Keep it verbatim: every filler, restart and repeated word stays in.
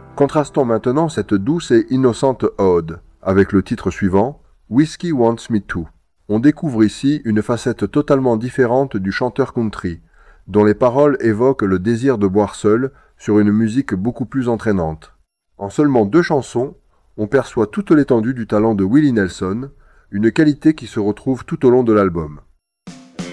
Contrastons maintenant cette douce et innocente ode avec le titre suivant, Whiskey Wants Me Too. On découvre ici une facette totalement différente du chanteur country, dont les paroles évoquent le désir de boire seul sur une musique beaucoup plus entraînante. En seulement deux chansons, on perçoit toute l'étendue du talent de Willie Nelson, une qualité qui se retrouve tout au long de l'album.